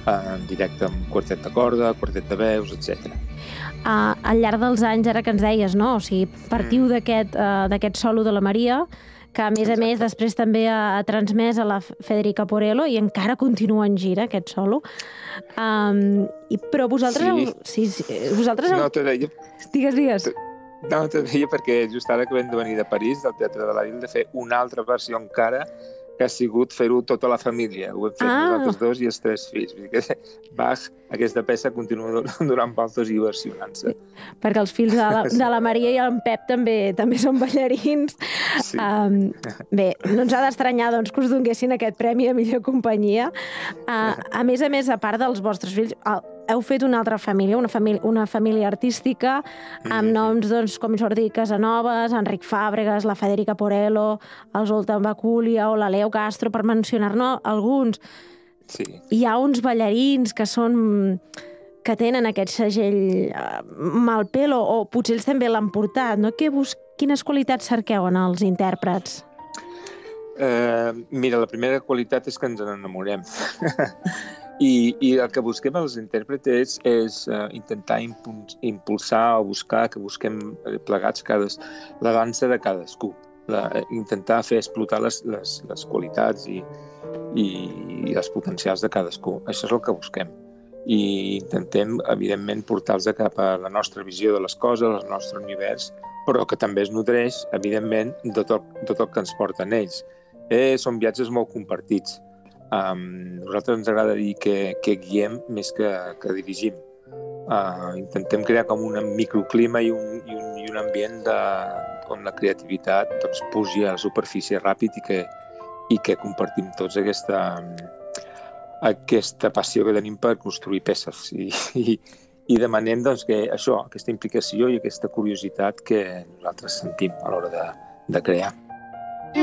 en directe amb quartet de corda, quartet de veus, etc. Al llarg dels anys, ara que ens deies, no? O sigui, partiu d'aquest solo de la Maria, que a més després també ha transmès a la Federica Porello i encara continua en gira, aquest solo. Però vosaltres... Sí. Vosaltres... No, te deia... Digues. No, te deia perquè just ara que vam de venir de París, del Teatre de la Ville, de fer una altra versió encara, que ha sigut fer-ho tota la família. Ho hem fet nosaltres dos i els 3 fills. Vull dir que Bach, aquesta peça, continua donant voltes i versionant-se. Perquè els fills de la Maria i en Pep també són ballarins. Sí. Bé, no ens ha d'estranyar doncs, que us donguessin aquest premi a millor companyia. A més, a part dels vostres fills, heu fet una altra família, una família artística, amb noms doncs, com Jordi Casanovas, Enric Fàbregas, la Federica Porello, el Zoltán Bakulia o la Leo Castro, per mencionar-ne alguns. Sí. Hi ha uns ballarins que tenen aquest segell mal pelo, o potser ells també l'han portat, no? Quines qualitats cerqueu en els intèrprets? Mira, la primera qualitat és que ens n'enamorem. I el que busquem als intèrprets és intentar impulsar o que busquem plegats la dansa de cadascú, intentar fer explotar les qualitats i els potencials de cadascú. Això és el que busquem. I intentem, evidentment, portar-los cap a la nostra visió de les coses, al nostre univers, però que també es nodreix, evidentment, de tot el que ens porten ells. Són viatges molt compartits. A nosaltres ens agrada dir que guiem més que dirigim. Intentem crear com un microclima i un ambient on la creativitat pugi a la superfície ràpid i que compartim tots aquesta passió que tenim per construir peces i demanem que aquesta implicació i aquesta curiositat que nosaltres sentim a l'hora de crear.